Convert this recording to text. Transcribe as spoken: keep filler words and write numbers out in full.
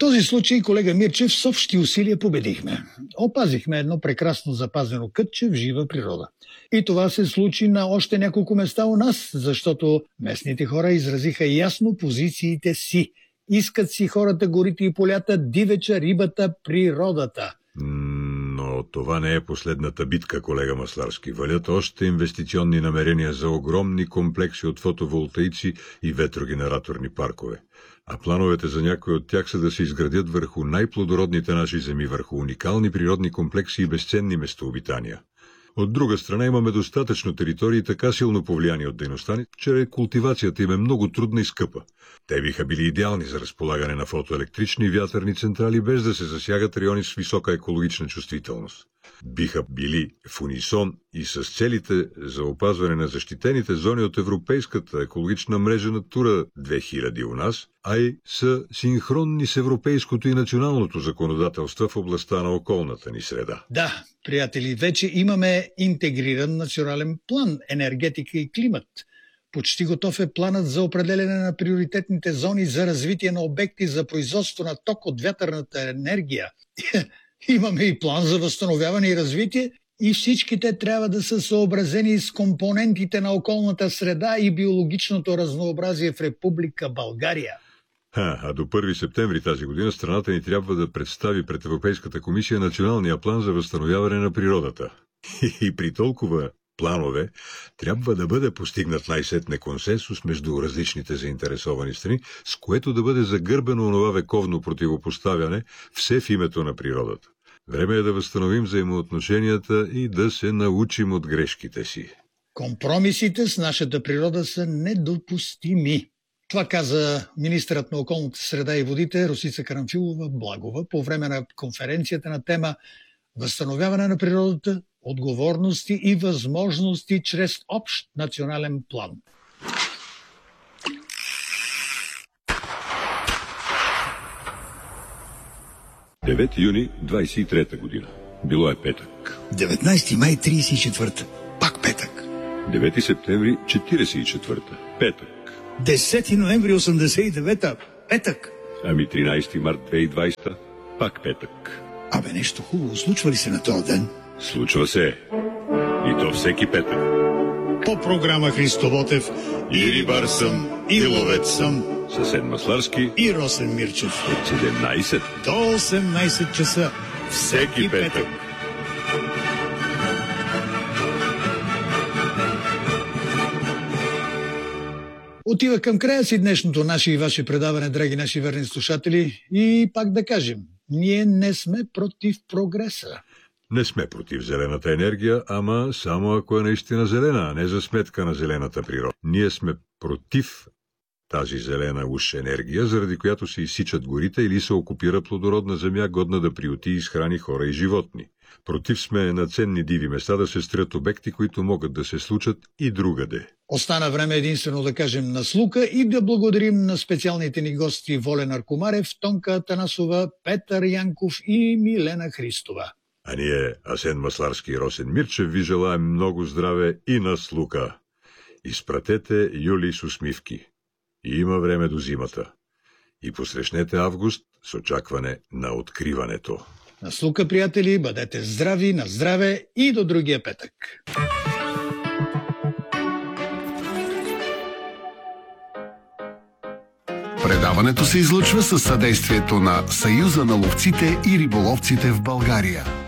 този случай, колега Мирчев, с общи усилия победихме. Опазихме едно прекрасно запазено кътче в жива природа. И това се случи на още няколко места у нас, защото местните хора изразиха ясно позициите си. Искат си хората горите и полята, дивеча, рибата, природата. Но това не е последната битка, колега Масларски. Валят още инвестиционни намерения за огромни комплекси от фотоволтаици и ветрогенераторни паркове. А плановете за някои от тях са да се изградят върху най-плодородните наши земи, върху уникални природни комплекси и безценни местообитания. От друга страна имаме достатъчно територии, така силно повлияни от дейността ни, че култивацията им е много трудна и скъпа. Те биха били идеални за разполагане на фотоелектрични и вятърни централи, без да се засягат райони с висока екологична чувствителност. Биха били в унисон и с целите за опазване на защитените зони от Европейската екологична мрежа Натура две хиляди у нас, а и са синхронни с европейското и националното законодателство в областта на околната ни среда. Да, приятели, вече имаме интегриран национален план енергетика и климат. Почти готов е планът за определяне на приоритетните зони за развитие на обекти за производство на ток от вятърната енергия. Имаме и план за възстановяване и развитие и всички те трябва да са съобразени с компонентите на околната среда и биологичното разнообразие в Република България. А, а до първи септември тази година страната ни трябва да представи пред Европейската комисия националния план за възстановяване на природата. И при толкова планове трябва да бъде постигнат най-сетне консенсус между различните заинтересовани страни, с което да бъде загърбено онова вековно противопоставяне, все в името на природата. Време е да възстановим взаимоотношенията и да се научим от грешките си. Компромисите с нашата природа са недопустими. Това каза министърът на околната среда и водите Росица Карамфилова-Благова по време на конференцията на тема „Възстановяване на природата, отговорности и възможности чрез общ национален план“. девети юни двадесет и трета година. Било е петък. деветнадесети май тридесет и четвърта. Пак петък. девети септември четиридесет и четвърта. Петък. десети ноември осемдесет и девета. Петък. Ами тринадесети март две хиляди и двадесета. Пак петък. Абе, нещо хубаво случва ли се на този ден? Случва се. И то всеки петък. По програма Христо Ботев И рибар съм, и ловец съм. Съсед Масларски и Росен Мирчев. от седемнадесет до осемнадесет часа. всеки петък. Отива към края си днешното наше и ваше предаване, драги наши верни слушатели. И пак да кажем, ние не сме против прогреса. Не сме против зелената енергия, ама само ако е наистина зелена, а не за сметка на зелената природа. Ние сме против тази зелена уж енергия, заради която се изсичат горите или се окупира плодородна земя, годна да приюти и изхрани хора и животни. Против сме на ценни диви места да се строят обекти, които могат да се случат и другаде. Остана време единствено да кажем на слука и да благодарим на специалните ни гости Волен Аркомарев, Тонка Атанасова, Петър Янков и Милена Христова. А ние, Асен Масларски и Росен Мирчев, ви желаем много здраве и на слука. Изпратете Юли с усмивки. И има време до зимата. И посрещнете август с очакване на откриването. На слука, приятели, бъдете здрави, на здраве и до другия петък. Предаването се излъчва със съдействието на Съюза на ловците и риболовците в България.